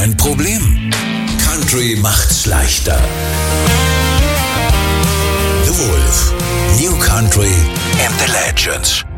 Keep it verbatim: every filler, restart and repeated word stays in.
dein Problem? Country macht's leichter. The Wolf. New Country and the Legends.